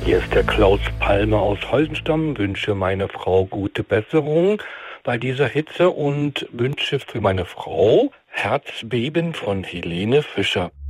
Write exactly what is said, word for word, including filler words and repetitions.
Hier ist der Klaus Palmer aus Holzenstamm, wünsche meiner Frau gute Besserung bei dieser Hitze und wünsche für meine Frau Herzbeben von Helene Fischer.